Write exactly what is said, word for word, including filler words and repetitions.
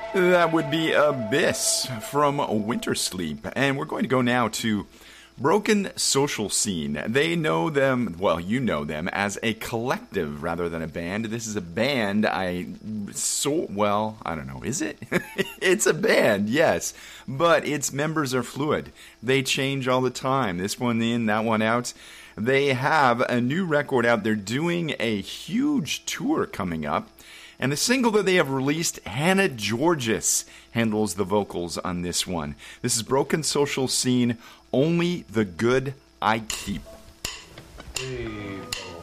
That would be Abyss from Winter Sleep. And we're going to go now to Broken Social Scene. They know them, well, you know them, as a collective rather than a band. This is a band I, so, well, I don't know, is it? It's a band, yes. But its members are fluid. They change all the time. This one in, that one out. They have a new record out. They're doing a huge tour coming up. And the single that they have released, Hannah Georges, handles the vocals on this one. This is Broken Social Scene, Only the Good I Keep. Hey.